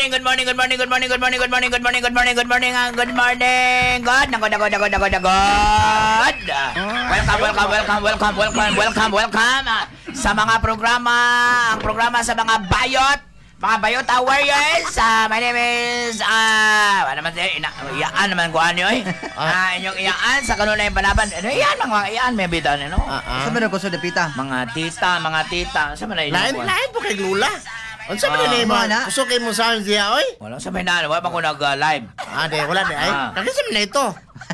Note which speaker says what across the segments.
Speaker 1: morning. Good morning. Good. Welcome. Sa mga programa, ang programa sa mga bayot warriors. My name is ano naman iyaan naman ko ano inyong iyaan sa kanunay panaban. Ano iyaan mga iyaan may bitan no?
Speaker 2: Sa man ko sa dapita.
Speaker 1: Mga tita. Sa man
Speaker 3: Lain po kay Lula. Unsa man ni mo? Gusto kay mo sa diya oy?
Speaker 1: Wala sa may wala pa ko nag-live.
Speaker 3: Wala di ay. Kasi man na ito.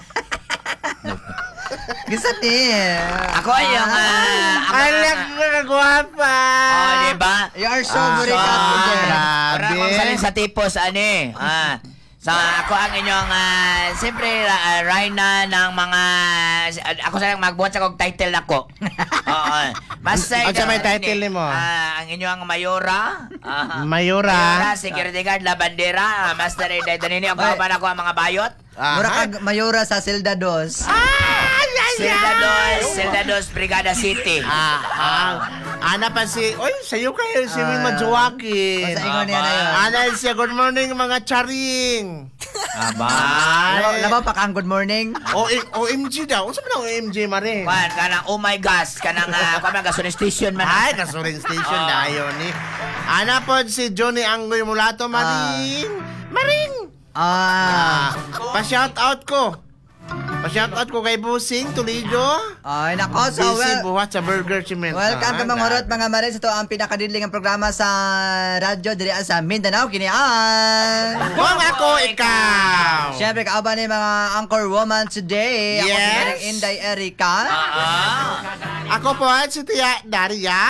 Speaker 2: Gisa ni.
Speaker 1: Ako yung
Speaker 3: Alak na gwapa.
Speaker 1: Oh, di ba?
Speaker 2: You are so very confident.
Speaker 1: Para akong salin sa tipos ani. Ako ang inyong siyempre Rhina ng mga ako sa magbuhat sa kong title ako. Oo. Master.
Speaker 3: Ano may title nimo?
Speaker 1: Ang inyong Mayora.
Speaker 3: Mayora.
Speaker 1: Security guard la bandera. Master Danini ako pa na ko ang mga bayot.
Speaker 2: Mura kag mayora sa Zelda 2.
Speaker 1: Zelda 2 Brigada City.
Speaker 3: Ana pa si sayo kayo si Ming Majuwaki.
Speaker 2: Sa ingon niya na yun.
Speaker 3: Ana siya good morning mga charing.
Speaker 2: Labaw pa kang good morning.
Speaker 3: OMG daw. Unsa man ang OMG mare?
Speaker 1: Kanang oh my gosh, kanang gasoline station man.
Speaker 3: Ay, gasoline station dayon ni. Ana pod si Johnny Anggoy Mulato Maring. Pa-shout out ko. Pa-shout out ko kay Busing Toledo.
Speaker 2: Ay nako, so
Speaker 3: Busing buhat sa Burger Cement.
Speaker 2: welcome ka mga marot mga mares. Ito ang pinakadiling ang programa sa radyo diri sa Mindanao kinian.
Speaker 3: Kung ako ikaw.
Speaker 2: Siyempre kauban ni mga anchor woman today. Ako
Speaker 3: Yes.
Speaker 2: si Inday Erica.
Speaker 3: Ako po si Tia Daria.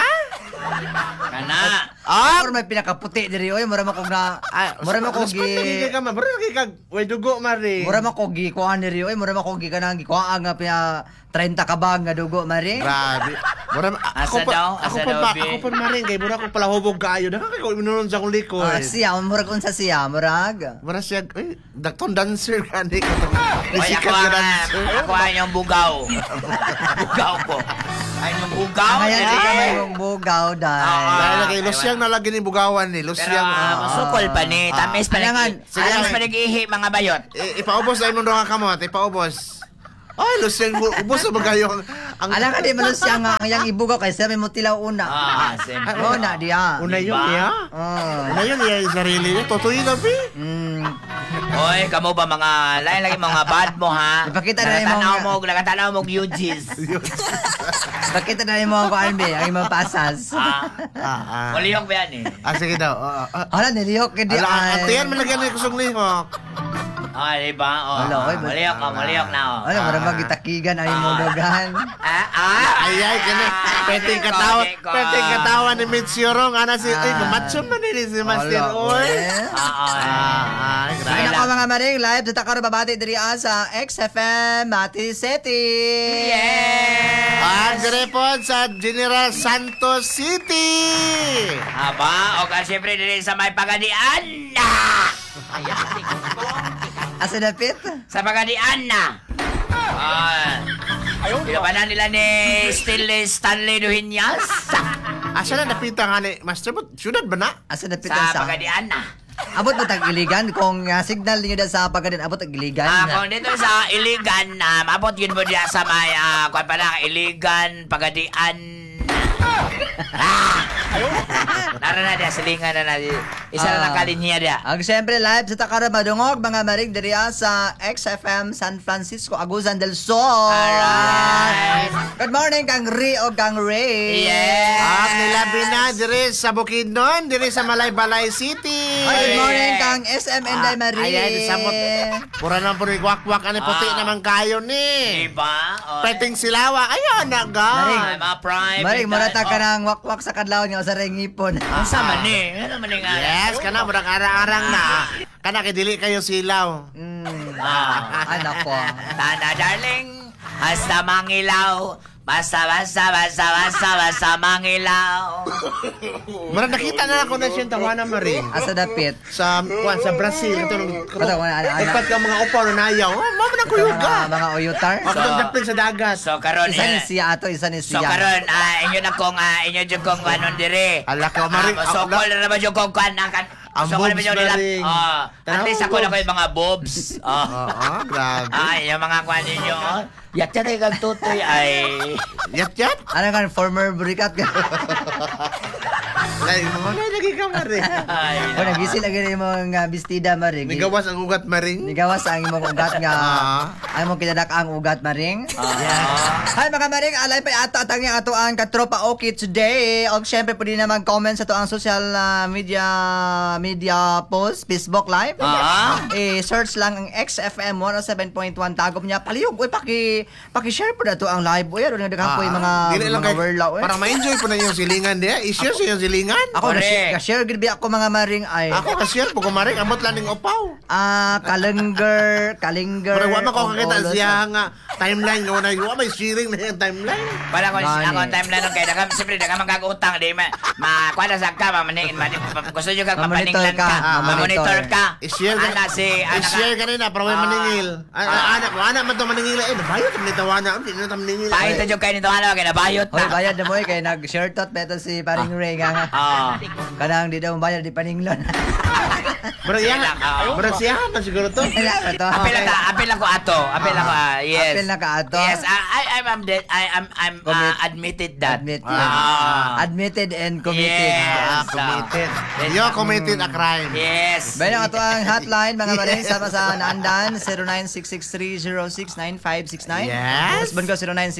Speaker 1: Kana.
Speaker 2: Or may pinakaputi diri oy, mura mo kog na mura mo kog
Speaker 3: Lagi ka mabro lagi ka. Way dugo mari.
Speaker 2: mura mo kog kuan diri oy, mura mo kog kanang gikuan nga pina 30 ka bag nga dugo mari.
Speaker 3: Grabe.
Speaker 1: Asa daw, Bi?
Speaker 3: Ako pa maring kay mura ko pala hubog kaayo. Nakakay minulon sa akong likod.
Speaker 2: Siya murag unsa siya, murag.
Speaker 3: Mura siya dakton dancer gani ko to.
Speaker 1: Oy, ako ang yung bugaw. Bugaw ko. Ay, yung bugaw.
Speaker 2: Ngayon ka may mong bugaw dai.
Speaker 3: Dahil kay Luciang nalagi ni bugawan ni
Speaker 1: Pero
Speaker 3: Luciang.
Speaker 1: masukol pa ni. Tamis pa
Speaker 2: Kailangan.
Speaker 1: Tamis pa nag-ihi mga bayot.
Speaker 3: Ipaubos dahil mo doon ka kamot. Ipaubos. Ay, Luciang, ubos na magayo.
Speaker 2: Alam ka di man siya nga yang ibugaw kay sabi mo tilaw una.
Speaker 1: Siyempre.
Speaker 2: Oh na diya.
Speaker 3: Una yun
Speaker 1: Diba?
Speaker 3: niya. Una yun niya yung sarili niya. Totoo yun nabi.
Speaker 1: Oy, kamo ba mga lain lagi mga bad mo ha?
Speaker 2: Ipakita na yung
Speaker 1: Nagatanaw mo UGs.
Speaker 2: Bakit na mo ang kuan be, ang imong pasas.
Speaker 1: Walihok ba yan eh?
Speaker 3: Sige daw.
Speaker 2: Ala nilihok kay di
Speaker 3: Ala, atiyan man lagyan ni kusog lihok.
Speaker 1: Diba?
Speaker 2: Wala, oy,
Speaker 1: Walihok na
Speaker 2: Ala mura magitakigan ay imong dugan.
Speaker 3: Ay, kani. Pwede katawa ni Mitsurong. Ana si, mamatson man ni si Master Oy.
Speaker 1: Ay,
Speaker 2: Ay nako mga maring live dito karon babati diri sa XFM Mati City.
Speaker 1: Yes!
Speaker 3: Report sa General Santos City.
Speaker 1: Aba, o ka siyempre din sa may Pagadian na!
Speaker 2: Asa dapit?
Speaker 1: Sa Pagadian na! Pinapanan nila ni Stanley Duhinyas
Speaker 3: Asa na napita nga ni Master Bot? Syudad ba na?
Speaker 2: Asa dapit
Speaker 1: sa
Speaker 2: sa?
Speaker 1: Pagadian na.
Speaker 2: Abot mo tag iligan kung signal niyo da sa Pagadian abot tag iligan.
Speaker 1: Kung dito sa Iligan, mabot yun mo diya sa may, kung pa na, Iligan, Pagadian. Nara na dia, silingan na isa na nakalinya dia.
Speaker 2: Ang siyempre live sa Takara Madungog, mga marig diri sa XFM San Francisco, Agusan del Sur.
Speaker 1: Alright.
Speaker 2: Good morning, Kang Rio, Kang Ray.
Speaker 1: Yes.
Speaker 3: Nilabi na diri sa Bukidnon, diri sa Malaybalay City.
Speaker 2: Good morning, Kang SM Inday Marie.
Speaker 3: Ayan, sabot. Pura naman puri kwak-kwak, ani puti naman kayo ni.
Speaker 1: Diba?
Speaker 3: Peting silawa. Ayun na ga.
Speaker 1: Ay, mga private.
Speaker 2: Marig, murata ka ng wakwak sa kadlaw niya sa ringipon.
Speaker 1: Ang sama ni. Ano naman nga?
Speaker 3: Yes, kana murang arang-arang na. Kana kay dili kayo silaw.
Speaker 2: Anak ko.
Speaker 1: Tana, darling. Hasta mangilaw. Basta mangilaw.
Speaker 3: Murang nakita na ako na siyang tawanan Marie.
Speaker 2: Asa dapit.
Speaker 3: Sa Brazil ito
Speaker 2: Ano,
Speaker 3: ka mga upaw na nayaw. Mama na kuyuga.
Speaker 2: mga uyutar.
Speaker 3: Ako nang dapil sa dagat.
Speaker 1: So, karon.
Speaker 2: Isa ni siya ato, isa ni
Speaker 1: So,
Speaker 2: siya.
Speaker 1: karon, inyo na kong, anon dire.
Speaker 3: Ala ka Marie.
Speaker 1: So, call na naman yung kong kan.
Speaker 3: Ang
Speaker 1: So,
Speaker 3: boobs na rin.
Speaker 1: At
Speaker 3: Tanaw
Speaker 1: least
Speaker 3: mo,
Speaker 1: ako lang
Speaker 3: boobs.
Speaker 1: yung mga bobs.
Speaker 3: Oo, grabe.
Speaker 1: Ay, yung mga kwan ninyo. Yat-yat ay kagtutoy ay...
Speaker 3: Yat-yat?
Speaker 2: Ano kan former burikat ka?
Speaker 3: Like, mo na lagi ka maring.
Speaker 1: Ay,
Speaker 2: O nagisi lagi na yung mga bestida maring.
Speaker 3: Nigawas ang ugat maring.
Speaker 2: Nigawas ang imong ugat nga. Ang imong kinadak ang ugat maring. Hi mga maring, alay pa ato at ang ato ang katropa okay today. Og syempre pwede na mag-comment sa to ang social media post, Facebook live. Search lang ang XFM 107.1 tagom niya. Palihog oy paki-share po na to ang live. Oy ano daghang po yung
Speaker 3: Dili lang
Speaker 2: mga
Speaker 3: kay,
Speaker 2: werlaw.
Speaker 3: para ma-enjoy po na yung silingan diya. I-share sa yung silingan.
Speaker 2: Ako
Speaker 1: Correct.
Speaker 2: na-share gid bi ako mga maring ay.
Speaker 3: Ako ka-share po kumaring. Amot lang ng upaw.
Speaker 2: Kalingger.
Speaker 3: Pero wala ko kakita
Speaker 2: Olos.
Speaker 3: siya nga timeline. Wala may sharing na yung timeline.
Speaker 1: Wala ko
Speaker 2: Gani.
Speaker 1: ako timeline ng kaya daghang siyempre daghang magkagutang di makuha sa ka gusto niyo kag
Speaker 2: Ma-monitor
Speaker 1: mapaninglan
Speaker 2: ka.
Speaker 1: ka, monitor ka.
Speaker 3: I-share ka.
Speaker 1: Ana si ana
Speaker 3: I-share ka rin na para may maningil. Anak man ito maningil. Bayot kami tawana. Hindi na ito maningil.
Speaker 1: Pakita niyo kayo nito ano kaya nabayot
Speaker 2: Hoy,
Speaker 1: na.
Speaker 2: bayad na mo kay nag-share tot beto si paring Ray nga. Kanang di daw bayad di paninglon.
Speaker 3: Bro, yan.
Speaker 1: Lang,
Speaker 3: Bro, siya man siguro to.
Speaker 1: Apel ako ato. Apel ako yes.
Speaker 2: Apel na ka ato.
Speaker 1: Yes, I'm admitted that.
Speaker 2: Admitted and committed.
Speaker 1: Yes.
Speaker 3: Committed. You committed a crime.
Speaker 1: Yes.
Speaker 2: Bayan ang ato ang hotline mga maring sama sa naandan 096630695969.
Speaker 3: Yes.
Speaker 2: Husband ko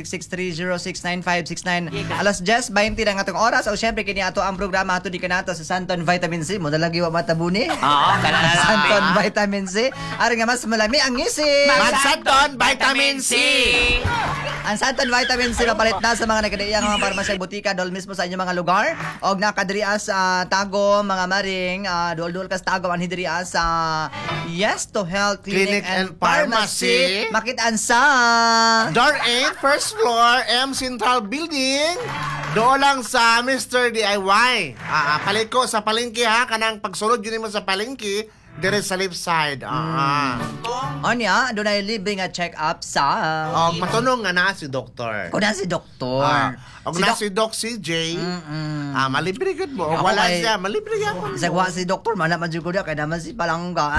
Speaker 2: 096630695969. Alas 10:20 ang atong oras. O syempre kini ato ang programa ato di kanato sa Santon Vitamin C. Mo dalagi wa matabuni.
Speaker 1: Oo, kanala
Speaker 2: Santon Vitamin C. Ari nga mas malami ang ngisi.
Speaker 3: Mansanton Vitamin C.
Speaker 2: Ang Santon Vitamin C mapalit na sa mga nagkadiyang mga parmasya butika dol mismo sa inyong mga lugar. Og nakadiriya sa Tago mga maring dol-dol kas Tago ang hidiriya sa Yes to Health Clinic, and Pharmacy. Makitaan sa
Speaker 3: Door 8, first floor, M Central Building. Doon lang sa Mr. DIY. Palit ko sa palengke ha. Kanang pagsulod yun mo sa palengke, dire sa left side.
Speaker 2: Onya, doon ay libre nga check-up sa
Speaker 3: Og matunong nga na si doktor.
Speaker 2: Kuna si doktor.
Speaker 3: Og na si Doc CJ. Malibre gud mo. Og wala
Speaker 2: Okay.
Speaker 3: siya, malibre ako.
Speaker 2: Sagwa si doktor, man naman siguro kaya naman si Palangga.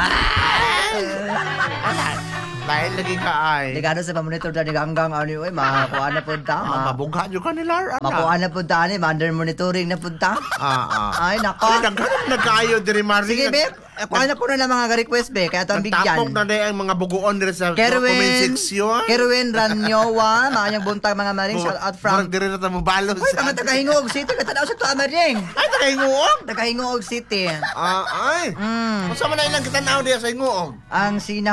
Speaker 3: Dahil lagi ka ay.
Speaker 2: Ligado sa pamonitor na hanggang ano oy, makuha na punta.
Speaker 3: Mabugha nyo ka nila.
Speaker 2: Makuha na punta ni, under monitoring na punta. Ay, nako.
Speaker 3: Nagkaayo diri Maring.
Speaker 2: Sige, be. Kuha na ko na lang mga request, be. Kaya ito ang
Speaker 3: Tapok
Speaker 2: bigyan.
Speaker 3: na din ang mga buguon diri sa comment
Speaker 2: Kerwin,
Speaker 3: section.
Speaker 2: Kerwin Ranyowa, maanyang buntag mga maring, shout out from...
Speaker 3: Murag diri na mo balos.
Speaker 2: Uy, tama Tagahingog City, katanaw sa tuwa maring.
Speaker 3: Ay, tagahinguog.
Speaker 2: Tagahingog City.
Speaker 3: Ay. Unsa man na ilang kitanaw diya sa hinguog?
Speaker 2: Ang sinaw.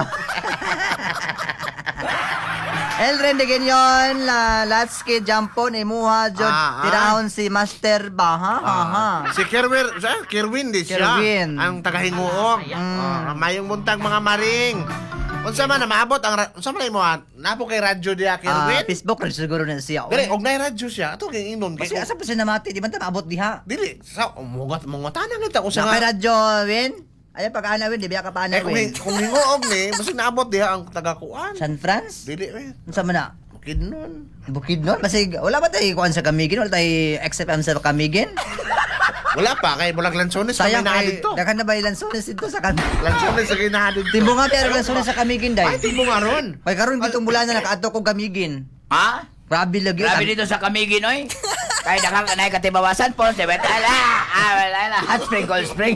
Speaker 2: Elren de Genyon, Latski, Jampon, Imuha, Jod, tirahon si Master Baha.
Speaker 3: Si Kerwin di siya.
Speaker 2: Kerwin.
Speaker 3: Ang tagahinguog. Mayong buntag mga maring. Unsa man na maabot ang unsa man imo napo kay radyo diya Kerwin?
Speaker 2: Facebook rin siguro na siya.
Speaker 3: Dire og nay radyo siya. Ato kay inon
Speaker 2: Kasi asa pa siya namati, di man ta maabot diha.
Speaker 3: Dili sa mongot tanang kita ko
Speaker 2: Sa
Speaker 3: sa
Speaker 2: kay radyo, Win? Ay, pag-ana, Win, di biya ka pa ana, Win?
Speaker 3: kung hinguog ni, basta naabot diha ang tagakuan.
Speaker 2: San Franz?
Speaker 3: Dili eh.
Speaker 2: Unsa man na?
Speaker 3: Kidnon.
Speaker 2: Bukid nun? Basig, wala ba tayo kuhan sa Kamigin? Wala tayo XFM sa Kamigin?
Speaker 3: Wala pa kay bulag lansones pa may
Speaker 2: Sayang
Speaker 3: nahalid
Speaker 2: kay,
Speaker 3: to.
Speaker 2: dakan na ba ilan sunis dito sa Kamigin?
Speaker 3: Lansones sa kinahalid to.
Speaker 2: Timbo nga pero ilan sunis sa Kamigin,
Speaker 3: Ay,
Speaker 2: day.
Speaker 3: timbo nga ron.
Speaker 2: Kaya karon bitong bulan na nakaato ko Kamigin.
Speaker 1: Ha?
Speaker 2: Grabe lagi.
Speaker 1: Grabe dito sa Kamigin oy. Kaya dakang kanay katibawasan po, debet wala. Hot spring, cold spring.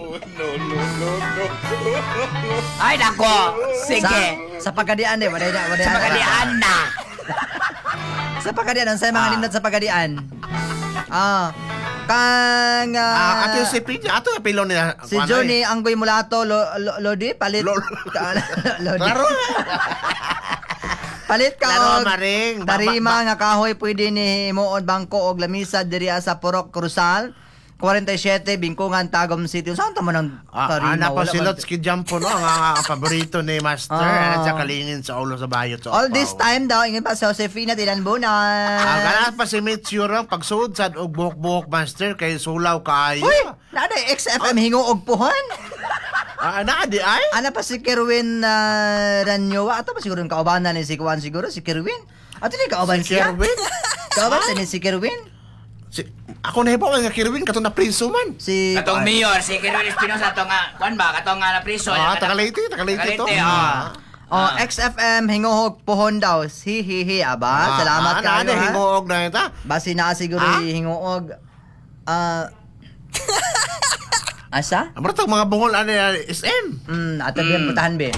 Speaker 1: Ay nako. Sige.
Speaker 2: Sa pagkadian, eh. Wala na.
Speaker 1: Sa pagkadian na.
Speaker 2: Sa pagkadian. Ang sa mga nindot sa pagkadian. Kang...
Speaker 3: Ato yung si Pidya, ato yung pilon niya.
Speaker 2: Si Johnny Anggoy Mulato, Lodi, palit. Lodi.
Speaker 3: Klaro.
Speaker 2: Palit ka
Speaker 3: Klaro,
Speaker 2: og
Speaker 3: maring.
Speaker 2: tarima nga kahoy pwede ni himuon bangko og lamisa diri sa Purok Cruzal 47 Bingkungan Tagum City. Saan tamo nang tarima?
Speaker 3: Ana pa
Speaker 2: Wala
Speaker 3: si
Speaker 2: man-
Speaker 3: Lotski Jampo no, ang paborito ni Master. Ano siya kalingin sa ulo sa bayot. Sa
Speaker 2: All
Speaker 3: upaw.
Speaker 2: this time daw ingin pa si Josefina Tilanbunan.
Speaker 3: Kana pa si Mitsurang pagsuod sa og buhok-buhok Master kay sulaw kaayo.
Speaker 2: Uy, nada XFM hingo og puhan.
Speaker 3: Ana di ay?
Speaker 2: Ana pa si Kerwin Ranyowa. Ato pa siguro yung kaubanan ni si Kwan siguro, si Kerwin. Ato ni kauban
Speaker 3: Si
Speaker 2: siya.
Speaker 3: Kerwin?
Speaker 2: Kauban sa ni si Kerwin.
Speaker 3: Ako nahibaw nga Kirwin katong na priso man.
Speaker 2: Si
Speaker 1: Katong mayor, si Kirwin Espinosa, to nga, kuan ba, katong nga na priso.
Speaker 3: Tagalite to.
Speaker 2: XFM hinguhog pohon daw. Hihihi aba. Salamat kayo.
Speaker 3: Ano hinguog na ita?
Speaker 2: Basi na siguro hinguog. Asa?
Speaker 3: Amra mga bungol ano SM.
Speaker 2: Ato biyan putahan be.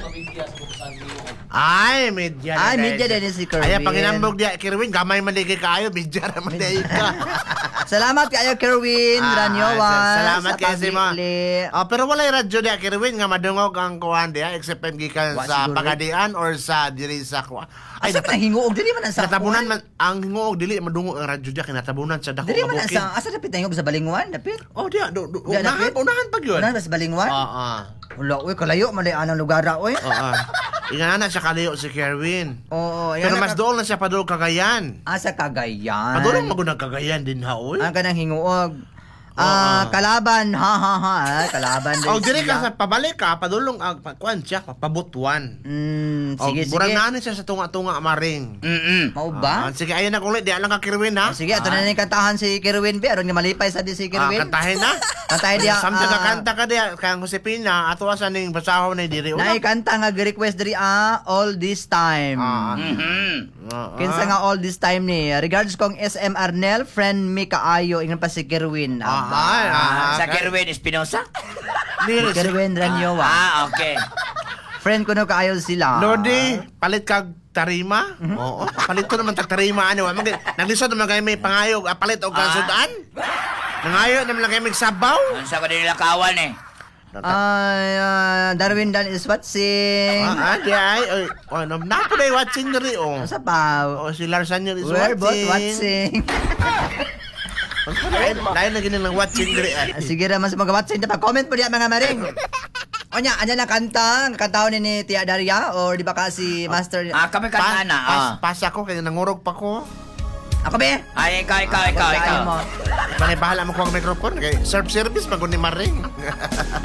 Speaker 3: Ay, media.
Speaker 2: Ay, media din si Kirwin.
Speaker 3: Ay, panginambog dia Kirwin, gamay maligay kaayo, media naman day ka.
Speaker 2: Salamat kayo Kirwin, Ranyowan.
Speaker 3: Salamat
Speaker 2: sa
Speaker 3: kayo si mo.
Speaker 2: paglikli.
Speaker 3: Pero walay radyo dia Kirwin nga madungog ang kuan dia except gikan
Speaker 2: Wa
Speaker 3: sa
Speaker 2: siguro.
Speaker 3: Pagadian or sa diri sa kuan. Ay,
Speaker 2: Asa ka na hinguog dili man ang sa
Speaker 3: natabunan man ang hinguog dili madungog ang radyo dia kinatabunan sa dako
Speaker 2: Dili man ang
Speaker 3: bukid.
Speaker 2: sa asa dapat hinguog sa Balingwan, dapat.
Speaker 3: Oh, dia
Speaker 2: Dia dapit?
Speaker 3: unahan pag yun.
Speaker 2: Unahan ba sa Balingwan?
Speaker 3: Oo.
Speaker 2: Wala, uy, kalayo man anong lugar ra uy.
Speaker 3: Oo. Ingana na siya kalayo si Kerwin.
Speaker 2: Oo,
Speaker 3: Pero mas doon na siya padulong Cagayan.
Speaker 2: Asa Cagayan.
Speaker 3: Padulong magunang Cagayan din ha, oy.
Speaker 2: Ang kanang hinguog.
Speaker 3: Oo.
Speaker 2: Kalaban, kalaban din.
Speaker 3: O, dire ka
Speaker 2: siya.
Speaker 3: sa pabalik ka, padulong ang kuan siya, pabutuan.
Speaker 2: Sige,
Speaker 3: Burang
Speaker 2: sige.
Speaker 3: nani siya sa tunga-tunga maring.
Speaker 2: Mau ba?
Speaker 3: Sige, ayun na kulit, di alang ka Kerwin ha.
Speaker 2: Sige, ato na ni kantahan si Kirwin be, aron nga malipay sa di si Kirwin.
Speaker 3: Kantahin na.
Speaker 2: Kantahin dia.
Speaker 3: Samtang ka kanta ka diya, kang Josepina, ato asa ning basahaw na diri una.
Speaker 2: Naikanta nga request diri all this time. Kinsa nga all this time ni. Regards kong SM Arnel, friend mi kaayo ingon pa si Kirwin.
Speaker 1: Sa Kirwin Espinosa?
Speaker 2: Kirwin Ranyowa.
Speaker 1: Okay.
Speaker 2: Friend ko no kaayo sila.
Speaker 3: Lodi, palit kag tarima? Oo, palit ko naman tag tarima ano. Naglisod naman kayo may pangayog, palit og kasudan. Nangayo naman lang kayo may sabaw.
Speaker 1: Unsa ko din lakawan eh.
Speaker 2: Darwin Dan is watching.
Speaker 3: Di ay, ano, napuday watching diri oh.
Speaker 2: Sa pa.
Speaker 3: O si Larsan yun is
Speaker 2: We're both
Speaker 3: watching.
Speaker 2: watching.
Speaker 3: Dahil na ganyan lang watching diri.
Speaker 2: Sige ra mas mag-watching pa comment po diya mga maring. Onya, anya na kantahon ni Tia Daria or di ba kasi Master
Speaker 1: Kami kanta na.
Speaker 3: Pas ako, kaya nangurog pa ko.
Speaker 2: Ako be?
Speaker 1: Ay, ikaw.
Speaker 2: Kaya mo.
Speaker 3: Manay bahala mo ko ang microphone. Kaya serve service pag ni Maring.